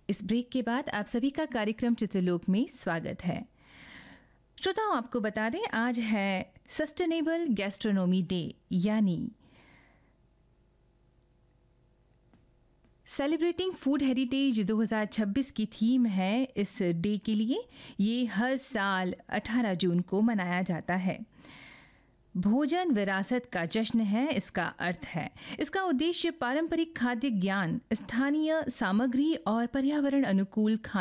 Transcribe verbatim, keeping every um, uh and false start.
इस ब्रेक के बाद आप सभी का कार्यक्रम चित्रलोक में स्वागत है। श्रोताओं, आपको बता दें आज है सस्टेनेबल गैस्ट्रोनोमी डे, यानी सेलिब्रेटिंग फूड हेरिटेज दो हज़ार छब्बीस की थीम है इस डे के लिए। ये हर साल अठारह जून को मनाया जाता है। भोजन विरासत का जश्न है, इसका अर्थ है। इसका उद्देश्य पारंपरिक खाद्य ज्ञान, स्थानीय सामग्री और पर्यावरण अनुकूल खाने